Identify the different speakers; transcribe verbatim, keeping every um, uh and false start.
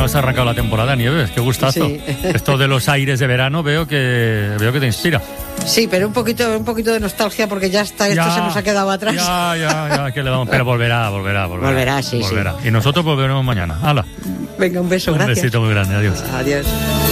Speaker 1: no has arrancado la temporada, Nieves, qué gustazo.
Speaker 2: Sí.
Speaker 1: Esto de los aires de verano veo que veo que te inspira.
Speaker 2: Sí, pero un poquito, un poquito de nostalgia porque ya está, esto
Speaker 1: Ya,
Speaker 2: se nos ha quedado atrás.
Speaker 1: Ya, ya, ya, que le vamos. Pero volverá, volverá, volverá.
Speaker 2: Volverá, sí,
Speaker 1: volverá.
Speaker 2: sí.
Speaker 1: Y nosotros volveremos mañana. ¡Hala!
Speaker 2: Venga, un beso,
Speaker 1: Un
Speaker 2: gracias.
Speaker 1: besito muy grande, adiós.
Speaker 2: Adiós.